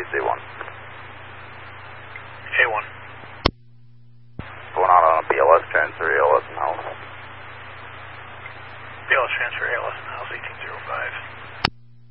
C1. A1. Going out on a BLS transfer, ALS and house. BLS transfer, ALS and house, 1805.